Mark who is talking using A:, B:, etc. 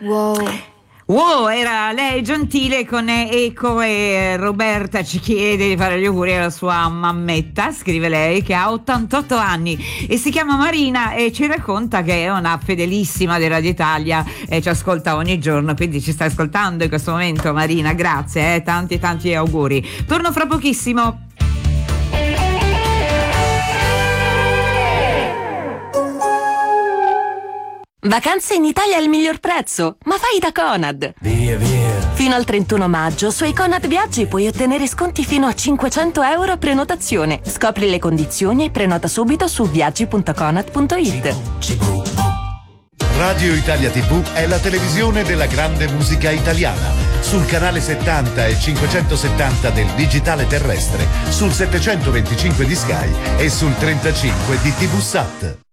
A: Wow.
B: Wow, era lei gentile con Eco e Roberta ci chiede di fare gli auguri alla sua mammetta, scrive lei, che ha 88 anni e si chiama Marina e ci racconta che è una fedelissima di Radio Italia e ci ascolta ogni giorno, quindi ci sta ascoltando in questo momento. Marina, grazie, tanti auguri. Torno fra pochissimo.
C: Vacanze in Italia al miglior prezzo, ma fai da Conad!
D: Via!
C: Fino al 31 maggio su Conad Viaggi puoi ottenere sconti fino a 500 euro a prenotazione. Scopri le condizioni e prenota subito su viaggi.conad.it.
E: Radio Italia TV è la televisione della grande musica italiana. Sul canale 70 e 570 del digitale terrestre, sul 725 di Sky e sul 35 di TV Sat.